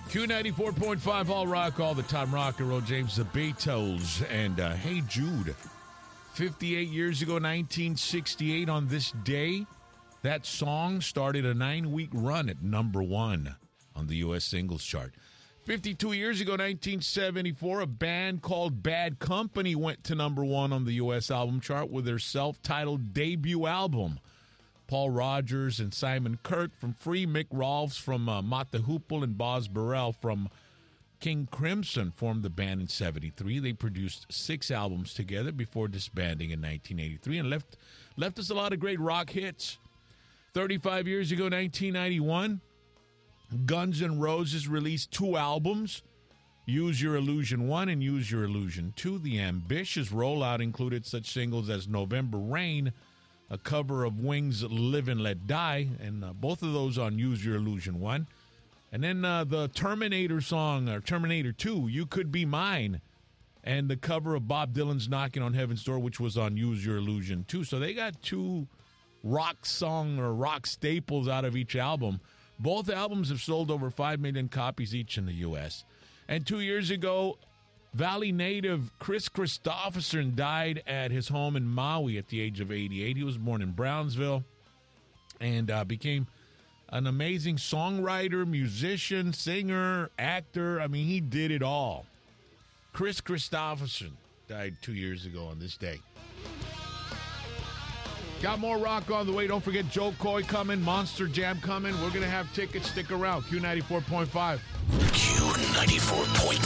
Q94.5 All Rock, all the time rock and roll. James the Beatles and Hey Jude. 58 years ago, 1968, on this day, that song started a 9-week run at number one on the U.S. singles chart. 52 years ago, 1974, a band called Bad Company went to number one on the U.S. album chart with their self-titled debut album. Paul Rogers and Simon Kirke from Free, Mick Rolfs from Mott the Hoople, and Boz Burrell from King Crimson formed the band in 73. They produced 6 albums together before disbanding in 1983 and left us a lot of great rock hits. 35 years ago, 1991, Guns N' Roses released 2 albums, Use Your Illusion 1 and Use Your Illusion 2. The ambitious rollout included such singles as November Rain, a cover of Wings' Live and Let Die, and both of those on Use Your Illusion 1. And then the Terminator song, or Terminator 2, You Could Be Mine, and the cover of Bob Dylan's Knocking on Heaven's Door, which was on Use Your Illusion 2. So they got 2 rock song or rock staples out of each album. Both albums have sold over 5 million copies each in the U.S. And 2 years ago, Valley native Chris Christopherson died at his home in Maui at the age of 88. He was born in Brownsville and became an amazing songwriter, musician, singer, actor. I mean, he did it all. Chris Christopherson died 2 years ago on this day. Got more rock on the way. Don't forget Joe Coy coming, Monster Jam coming. We're going to have tickets. Stick around. Q94.5. Q94.5.